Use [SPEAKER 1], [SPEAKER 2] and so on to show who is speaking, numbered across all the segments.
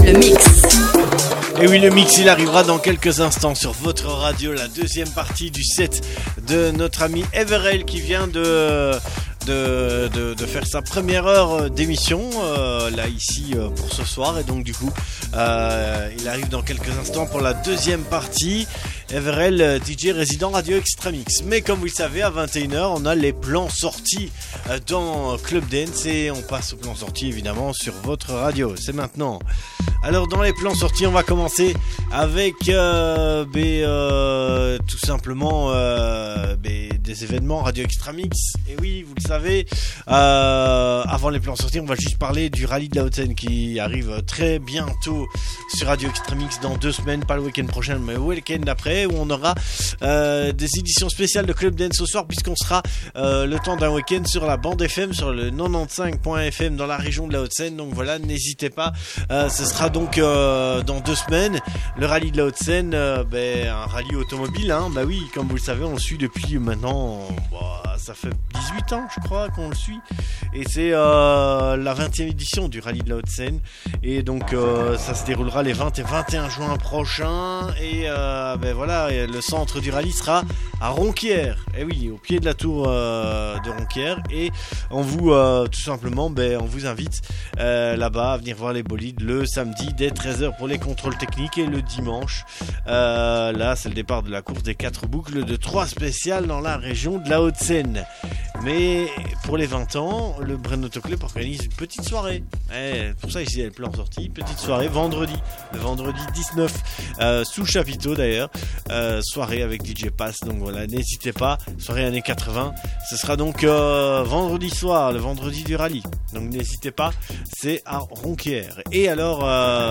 [SPEAKER 1] Le mix.
[SPEAKER 2] Et oui, le mix, il arrivera dans quelques instants sur votre radio, la deuxième partie du set de notre ami Everell qui vient de faire sa première heure d'émission là ici pour ce soir, et donc du coup il arrive dans quelques instants pour la deuxième partie. Everell, DJ résident Radio Extra Mix. Mais comme vous le savez, à 21h on a les plans sortis dans Club Dance, et on passe aux plans sortis évidemment sur votre radio. C'est maintenant. Alors dans les plans sortis, on va commencer avec tout simplement des événements Radio Extra Mix. Et oui, vous le savez, avant les plans sortis, on va juste parler du rallye de la Haute-Seine qui arrive très bientôt sur Radio Extra Mix dans 2 semaines, pas le week-end prochain mais le week-end d'après, où on aura des éditions spéciales de Club Dance ce soir, puisqu'on sera le temps d'un week-end sur la bande FM, sur le 95.fm dans la région de la Haute-Seine. Donc voilà, n'hésitez pas, ce sera donc dans 2 semaines le rallye de la Haute-Seine, un rallye automobile, hein. Bah oui, comme vous le savez, on le suit depuis maintenant, ça fait 18 ans je crois qu'on le suit, et c'est la 20e édition du rallye de la Haute-Seine, et donc ça se déroulera les 20 et 21 juin prochains, et voilà, et le centre du rallye sera à Ronquières, et oui, au pied de la tour de Ronquières, et on vous tout simplement on vous invite là-bas à venir voir les bolides le samedi dès 13h pour les contrôles techniques, et le dimanche là c'est le départ de la course des 4 boucles de 3 spéciales dans la région de la Haute-Seine. Mais pour les 20 ans, le Bren Auto Club organise une petite soirée. Pour ça, ici, il y a le plan sorti. Petite soirée vendredi. Le vendredi 19, sous le chapiteau d'ailleurs. Soirée avec DJ Pass. Donc voilà, n'hésitez pas. Soirée années 80. Ce sera donc vendredi soir, le vendredi du rallye. Donc n'hésitez pas. C'est à Ronquières. Et alors,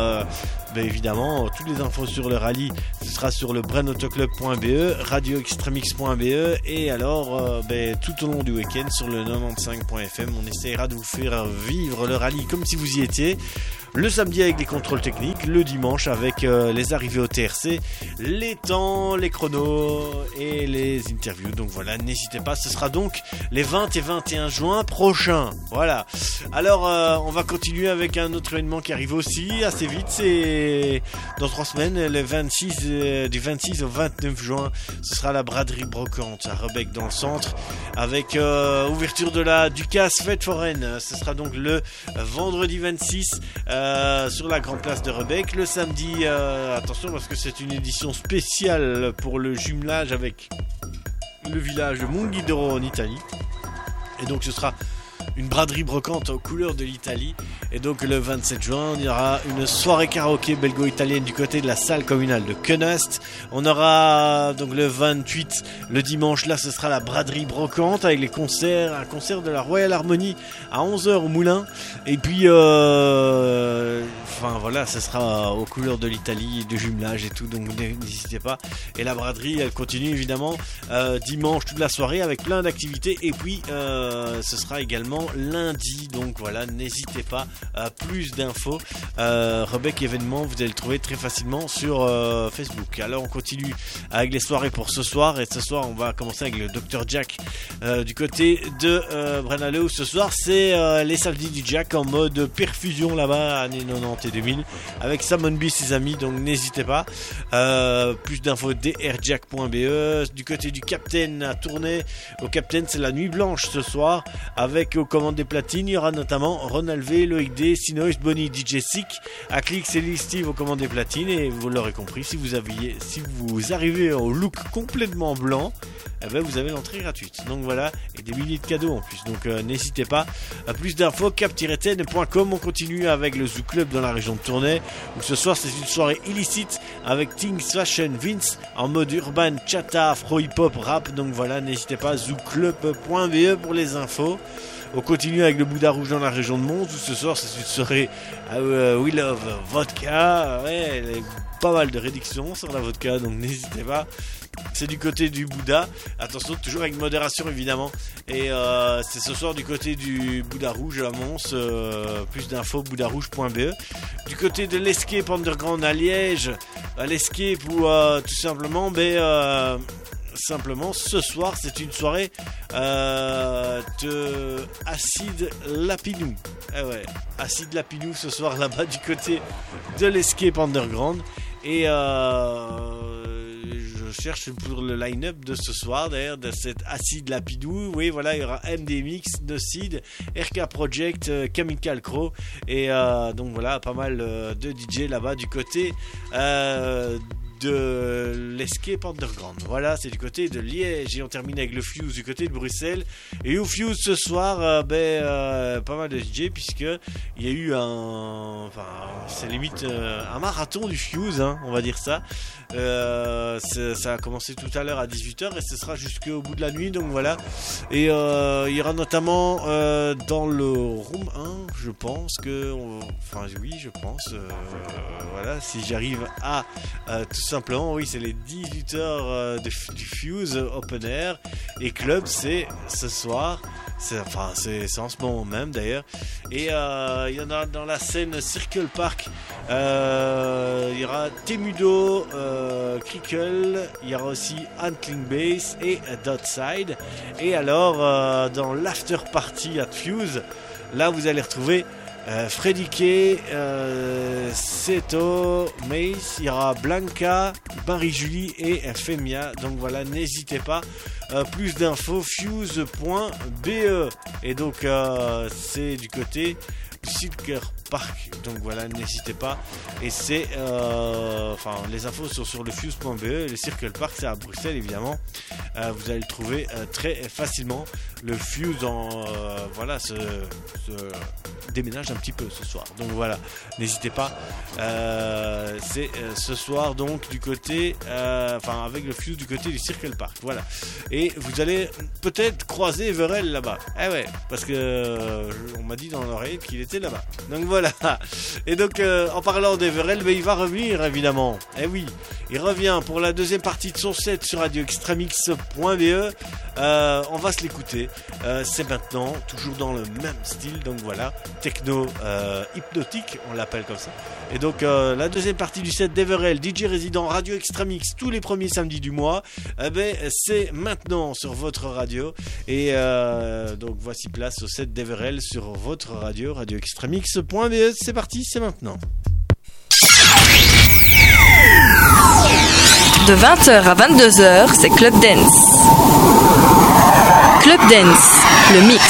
[SPEAKER 2] évidemment, toutes les infos sur le rallye, ce sera sur le brenoautoclub.be, radioextremix.be, et alors tout au long du week-end sur le 95.fm, on essaiera de vous faire vivre le rallye comme si vous y étiez. Le samedi avec les contrôles techniques, le dimanche avec les arrivées au TRC, les temps, les chronos et les interviews. Donc voilà, n'hésitez pas, ce sera donc les 20 et 21 juin prochains. Voilà. Alors on va continuer avec un autre événement qui arrive aussi assez vite, c'est dans 3 semaines, le 26, du 26 au 29 juin, ce sera la braderie brocante à Rebec dans le centre, avec ouverture de la Ducasse Fête Foraine. Ce sera donc le vendredi 26 sur la grande place de Rebec. Le samedi, attention parce que c'est une édition spéciale pour le jumelage avec le village de Monghidoro en Italie, et donc ce sera une braderie brocante aux couleurs de l'Italie. Et donc le 27 juin, on y aura une soirée karaoké belgo-italienne du côté de la salle communale de Quenast. On aura donc le 28, le dimanche, là ce sera la braderie brocante avec les concerts, un concert de la Royal Harmonie à 11h au Moulin. Et puis voilà, ce sera aux couleurs de l'Italie, de jumelage et tout, donc n'hésitez pas. Et la braderie, elle continue évidemment dimanche toute la soirée avec plein d'activités. Et puis ce sera également lundi, donc voilà, n'hésitez pas. Plus d'infos, Rebec événement, vous allez le trouver très facilement sur Facebook. Alors on continue avec les soirées pour ce soir, et ce soir on va commencer avec le Dr Jack du côté de Brennaleux, où ce soir c'est les samedis du Jack en mode perfusion là-bas, années 90 et 2000, avec Samon B et ses amis, donc n'hésitez pas. Plus d'infos drjack.be. Du côté du Captain à Tournai, au Captain c'est la nuit blanche ce soir, avec aux commandes des platines, il y aura notamment Ronald V, Loïc D, Sinois, Bonnie, DJ Sick, Aclix et Lee Steve aux commandes des platines. Et vous l'aurez compris, si vous arrivez au look complètement blanc, vous avez l'entrée gratuite. Donc voilà, et des milliers de cadeaux en plus. Donc n'hésitez pas. Plus d'infos, cap-ten.com. On continue avec le Zoo Club dans la région de Tournai, où ce soir c'est une soirée illicite avec Things Fashion Vince en mode urban, chata, afro, hip-hop, rap. Donc voilà, n'hésitez pas, zooclub.be pour les infos. On continue avec le Bouddha Rouge dans la région de Mons, où ce soir c'est une soirée We Love Vodka. Ouais, il y a pas mal de réductions sur la vodka, donc n'hésitez pas. C'est du côté du Bouddha, attention, toujours avec modération évidemment. Et c'est ce soir du côté du Bouddha Rouge à Mons. Plus d'infos, bouddharouge.be. Du côté de l'Escape Underground à Liège, à l'Escape où tout simplement simplement ce soir c'est une soirée de Acid Lapinou. Acid Lapinou ce soir là-bas du côté de l'Escape Underground. Et je cherche pour le line-up de ce soir d'ailleurs de cette Acid Lapinou. Oui voilà, il y aura MDMX, Nocid, RK Project, Chemical Crow et donc voilà, pas mal de DJ là-bas du côté de l'Escape Underground. Voilà, c'est du côté de Liège et on termine avec le Fuse du côté de Bruxelles. Et au Fuse ce soir, pas mal de DJ puisque il y a eu c'est limite un marathon du Fuse, hein, on va dire ça. Ça a commencé tout à l'heure à 18h et ce sera jusqu'au bout de la nuit, donc voilà. Et il y aura notamment dans le Room 1, je pense que je pense voilà, si j'arrive à tout simplement, oui, c'est les 18h du Fuse Open Air et Club, c'est ce soir. C'est en ce moment même d'ailleurs. Et il y en a dans la scène Circle Park. Il y aura Temudo, Crickle, il y aura aussi Antling Bass et Dotside. Et alors dans l'after party at Fuse, là vous allez retrouver Freddy K, Seto, Mace, il y aura Blanca, Marie-Julie et Femia. Donc voilà, n'hésitez pas. Plus d'infos, fuse.be. Et donc c'est du côté du Circle Park. Donc voilà, n'hésitez pas. Et c'est les infos sont sur le fuse.be. Le Circle Park, c'est à Bruxelles évidemment. Vous allez le trouver très facilement. Le Fuse se déménage un petit peu ce soir. Donc voilà, n'hésitez pas. C'est ce soir donc du côté avec le Fuse du côté du Circle Park. Voilà. Et vous allez peut-être croiser Everell là-bas. Parce que on m'a dit dans l'oreille qu'il était là-bas. Donc voilà. Et donc en parlant d'Everell, il va revenir évidemment. Oui, il revient pour la deuxième partie de son set sur radioextramix.be. On va se l'écouter. C'est maintenant, toujours dans le même style. Donc voilà, techno hypnotique, on l'appelle comme ça. Et donc la deuxième partie du set d'Everell, DJ résident Radio Extramix tous les premiers samedis du mois. C'est maintenant sur votre radio. Et donc voici place au set d'Everell sur votre radio, radioextramix.be. C'est parti, c'est maintenant.
[SPEAKER 1] De 20h à 22h, c'est Club Dance. Club Dance, le mix.